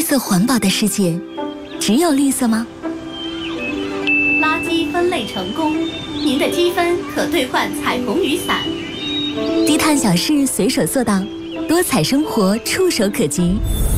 色环保的世界，只有绿色吗？ 垃圾分类成功，您的积分可兑换彩虹雨伞。 低碳小事随手做到，多彩生活触手可及。